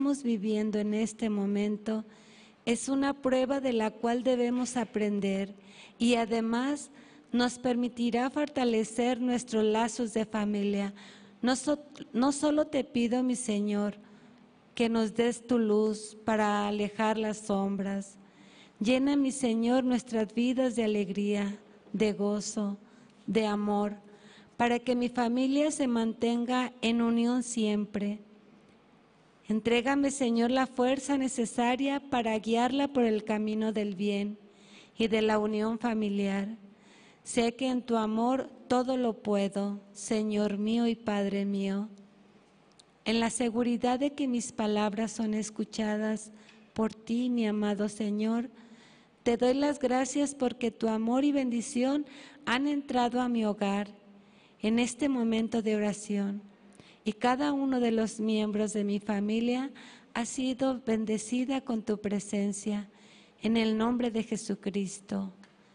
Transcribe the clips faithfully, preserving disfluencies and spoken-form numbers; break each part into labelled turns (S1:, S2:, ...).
S1: estamos viviendo en este momento es una prueba de la cual debemos aprender y además nos permitirá fortalecer nuestros lazos de familia. No, so, no solo te pido, mi Señor, que nos des tu luz para alejar las sombras. Llena, mi Señor, nuestras vidas de alegría, de gozo, de amor, para que mi familia se mantenga en unión siempre. Entrégame, Señor, la fuerza necesaria para guiarla por el camino del bien y de la unión familiar. Sé que en tu amor todo lo puedo, Señor mío y Padre mío. En la seguridad de que mis palabras son escuchadas por ti, mi amado Señor, te doy las gracias porque tu amor y bendición han entrado a mi hogar en este momento de oración. Y cada uno de los miembros de mi familia ha sido bendecida con tu presencia. En el nombre de Jesucristo.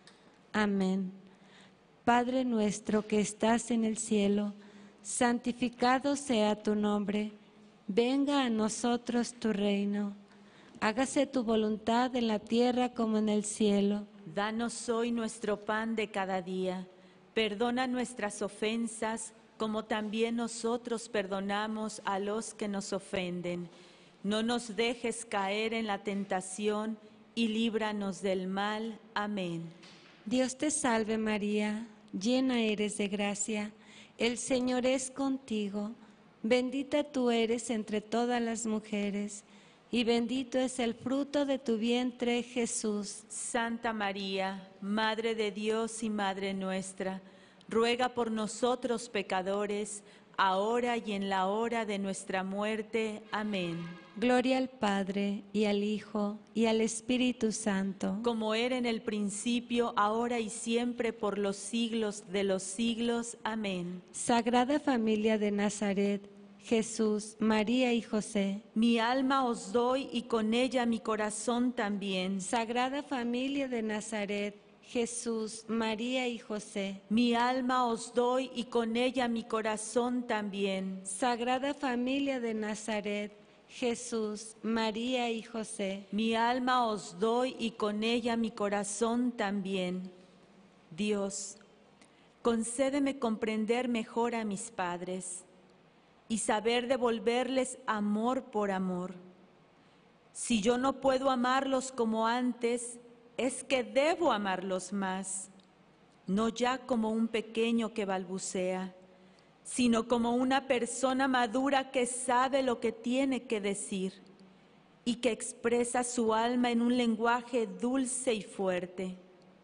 S1: Amén. Padre nuestro que estás en el cielo, santificado sea tu nombre. Venga a nosotros tu reino. Hágase tu voluntad en la tierra como en el cielo.
S2: Danos hoy nuestro pan de cada día. Perdona nuestras ofensas, como también nosotros perdonamos a los que nos ofenden. No nos dejes caer en la tentación y líbranos del mal. Amén.
S1: Dios te salve María, llena eres de gracia, el Señor es contigo. Bendita tú eres entre todas las mujeres, y bendito es el fruto de tu vientre, Jesús.
S2: Santa María, Madre de Dios y Madre nuestra, ruega por nosotros pecadores, ahora y en la hora de nuestra muerte. Amén.
S1: Gloria al Padre, y al Hijo, y al Espíritu Santo.
S2: Como era en el principio, ahora y siempre, por los siglos de los siglos. Amén.
S1: Sagrada Familia de Nazaret, Jesús, María y José.
S2: Mi alma os doy y con ella mi corazón también.
S1: Sagrada Familia de Nazaret, Jesús, María y José.
S2: Mi alma os doy y con ella mi corazón también.
S1: Sagrada Familia de Nazaret, Jesús, María y José.
S2: Mi alma os doy y con ella mi corazón también. Dios, concédeme comprender mejor a mis padres y saber devolverles amor por amor. Si yo no puedo amarlos como antes, es que debo amarlos más, no ya como un pequeño que balbucea, sino como una persona madura que sabe lo que tiene que decir y que expresa su alma en un lenguaje dulce y fuerte.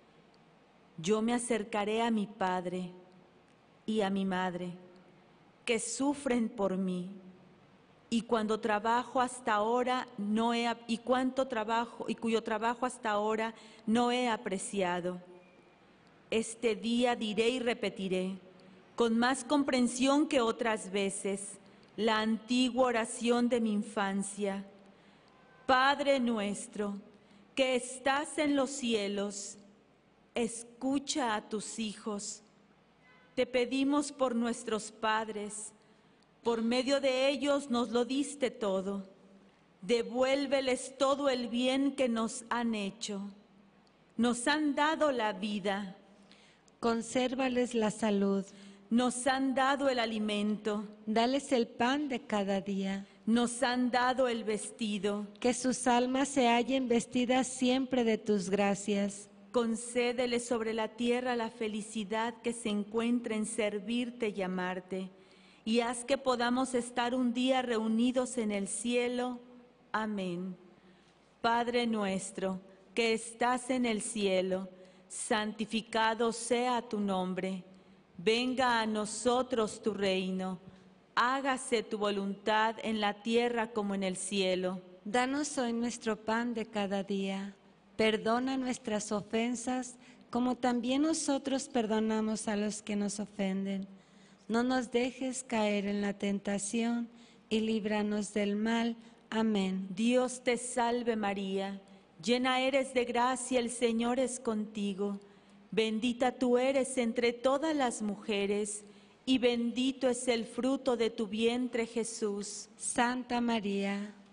S2: Yo me acercaré a mi padre y a mi madre, que sufren por mí, y cuando trabajo hasta ahora no he y cuánto trabajo y cuyo trabajo hasta ahora no he apreciado. Este día diré y repetiré, con más comprensión que otras veces, la antigua oración de mi infancia. Padre nuestro, que estás en los cielos, escucha a tus hijos. Te pedimos por nuestros padres, por medio de ellos nos lo diste todo. Devuélveles todo el bien que nos han hecho. Nos han dado la vida.
S1: Consérvales la salud.
S2: Nos han dado el alimento.
S1: Dales el pan de cada día.
S2: Nos han dado el vestido.
S1: Que sus almas se hallen vestidas siempre de tus gracias.
S2: Concédele sobre la tierra la felicidad que se encuentra en servirte y amarte, y haz que podamos estar un día reunidos en el cielo. Amén. Padre nuestro, que estás en el cielo, santificado sea tu nombre. Venga a nosotros tu reino. Hágase tu voluntad en la tierra como en el cielo.
S1: Danos hoy nuestro pan de cada día. Perdona nuestras ofensas, como también nosotros perdonamos a los que nos ofenden. No nos dejes caer en la tentación y líbranos del mal. Amén.
S2: Dios te salve María, llena eres de gracia, el Señor es contigo. Bendita tú eres entre todas las mujeres, y bendito es el fruto de tu vientre, Jesús.
S1: Santa María,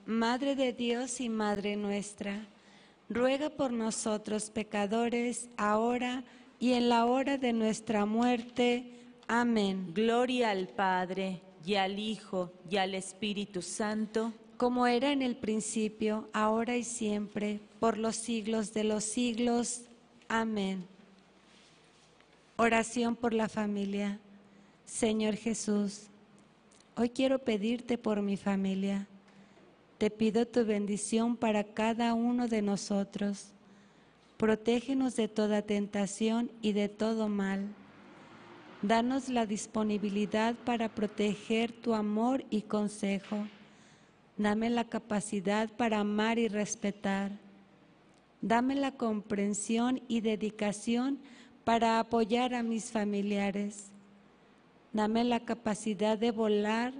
S1: Madre de Dios y Madre nuestra, ruega por nosotros pecadores, ahora y en la hora de nuestra muerte. Amén.
S2: Gloria al Padre, y al Hijo, y al Espíritu Santo,
S1: Como era en el principio, ahora y siempre, por los siglos de los siglos. Amén. Oración por la familia. Señor Jesús, hoy quiero pedirte por mi familia. Te pido tu bendición para cada uno de nosotros. Protégenos de toda tentación y de todo mal. Danos la disponibilidad para proteger tu amor y consejo. Dame la capacidad para amar y respetar. Dame la comprensión y dedicación para apoyar a mis familiares. Dame la capacidad de volar,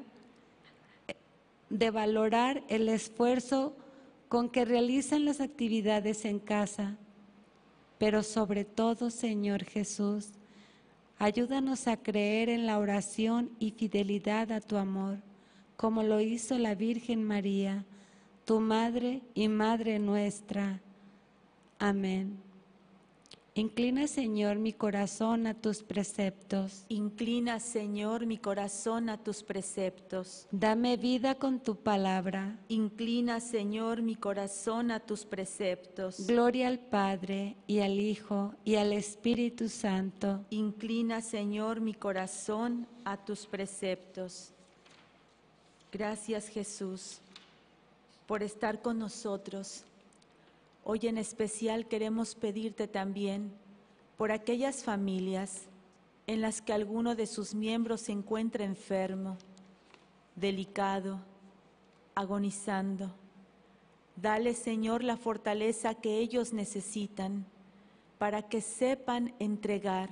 S1: de valorar el esfuerzo con que realizan las actividades en casa. Pero sobre todo, Señor Jesús, ayúdanos a creer en la oración y fidelidad a tu amor, como lo hizo la Virgen María, tu Madre y Madre nuestra. Amén. Inclina, Señor, mi corazón a tus preceptos.
S2: inclina, Señor, mi corazón a tus preceptos.
S1: Dame vida con tu palabra.
S2: Inclina, Señor, mi corazón a tus preceptos.
S1: Gloria al Padre, y al Hijo, y al Espíritu Santo.
S2: Inclina, Señor, mi corazón a tus preceptos. Gracias, Jesús, por estar con nosotros. Hoy en especial queremos pedirte también por aquellas familias en las que alguno de sus miembros se encuentra enfermo, delicado, agonizando. Dale, Señor, la fortaleza que ellos necesitan para que sepan entregar,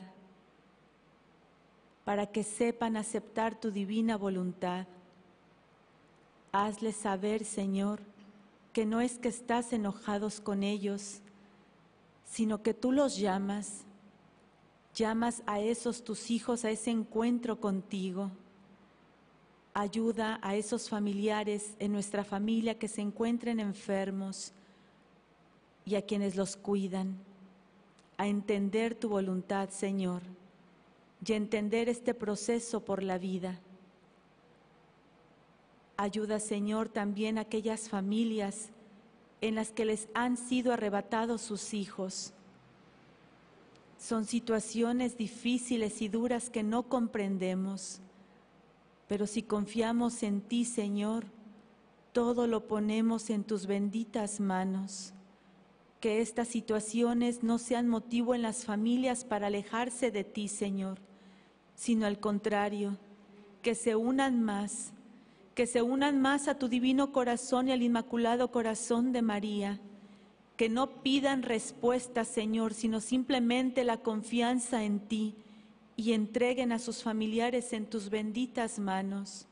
S2: para que sepan aceptar tu divina voluntad. Hazles saber, Señor, que no es que estás enojados con ellos, sino que tú los llamas, llamas a esos tus hijos a ese encuentro contigo. Ayuda a esos familiares en nuestra familia que se encuentren enfermos y a quienes los cuidan, a entender tu voluntad, Señor, y a entender este proceso por la vida. Ayuda, Señor, también a aquellas familias en las que les han sido arrebatados sus hijos. Son situaciones difíciles y duras que no comprendemos, pero si confiamos en ti, Señor, todo lo ponemos en tus benditas manos. Que estas situaciones no sean motivo en las familias para alejarse de ti, Señor, sino al contrario, que se unan más, que se unan más a tu divino corazón y al inmaculado corazón de María, que no pidan respuestas, Señor, sino simplemente la confianza en ti y entreguen a sus familiares en tus benditas manos.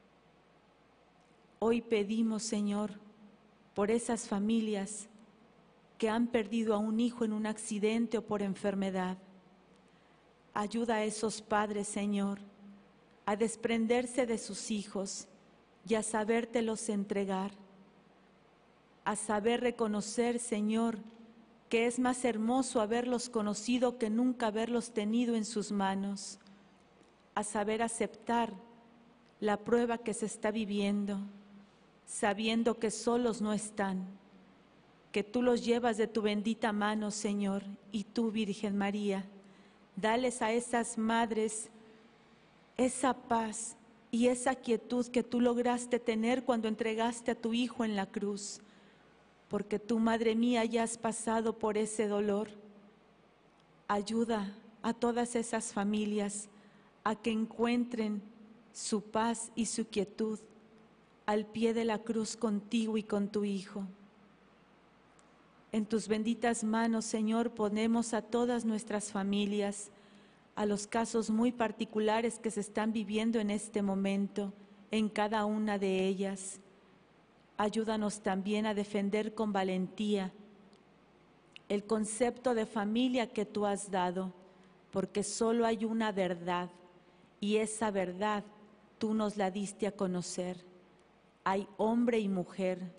S2: Hoy pedimos, Señor, por esas familias que han perdido a un hijo en un accidente o por enfermedad. Ayuda a esos padres, Señor, a desprenderse de sus hijos y a sabértelos entregar, a saber reconocer, Señor, que es más hermoso haberlos conocido que nunca haberlos tenido en sus manos, a saber aceptar la prueba que se está viviendo, sabiendo que solos no están, que tú los llevas de tu bendita mano, Señor, y tú, Virgen María, dales a esas madres esa paz y esa quietud que tú lograste tener cuando entregaste a tu Hijo en la cruz, porque tú, Madre mía, ya has pasado por ese dolor. Ayuda a todas esas familias a que encuentren su paz y su quietud al pie de la cruz contigo y con tu Hijo. En tus benditas manos, Señor, ponemos a todas nuestras familias, a los casos muy particulares que se están viviendo en este momento, en cada una de ellas. Ayúdanos también a defender con valentía el concepto de familia que tú has dado, porque solo hay una verdad, y esa verdad tú nos la diste a conocer. Hay hombre y mujer,